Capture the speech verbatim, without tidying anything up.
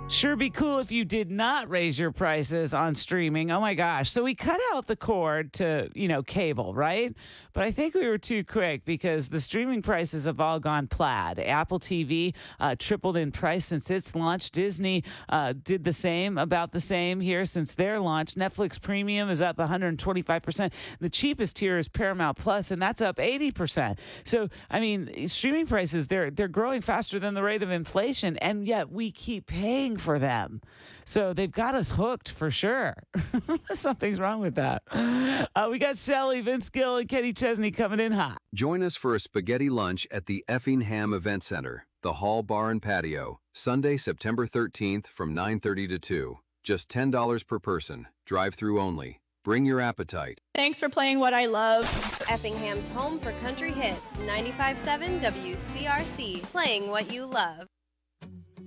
Sure be cool if you did not raise your prices on streaming. Oh my gosh. So we cut out the cord to, you know, cable, right? But I think we were too quick because the streaming prices have all gone plaid. Apple T V uh, tripled in price since its launch. Disney uh, did the same, about the same here since their launch. Netflix Premium is up one hundred twenty-five percent. The cheapest tier is Paramount Plus, and that's up eighty percent. So, I mean, streaming prices, they're, they're growing faster than the rate of inflation, and yet we keep paying for them. So they've got us hooked for sure. Something's wrong with that. Uh, we got Shelley, Vince Gill, and Kenny Chesney coming in hot. Join us for a spaghetti lunch at the Effingham Event Center, the Hall Bar and Patio, Sunday, September thirteenth from nine thirty to two. Just ten dollars per person. Drive-through only. Bring your appetite. Thanks for playing what I love. Effingham's home for country hits. ninety-five point seven W C R C. Playing what you love.